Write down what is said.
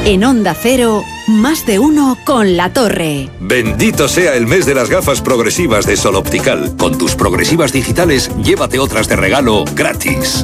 En Onda Cero, más de uno con La Torre. Bendito sea el mes de las gafas progresivas de Sol Optical. Con tus progresivas digitales, llévate otras de regalo gratis.